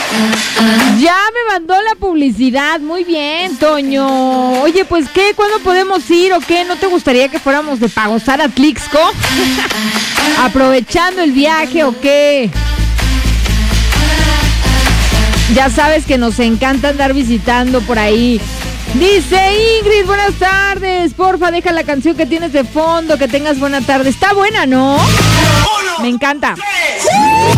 Ya me mandó la publicidad. Muy bien, Toño. Oye, pues, ¿qué? ¿Cuándo podemos ir o qué? ¿No te gustaría que fuéramos de Pagosar a Tlixco? Aprovechando el viaje o qué. Ya sabes que nos encanta andar visitando por ahí. Dice Ingrid, buenas tardes. Porfa, deja la canción que tienes de fondo. Que tengas buena tarde. Está buena, ¿no? Me encanta.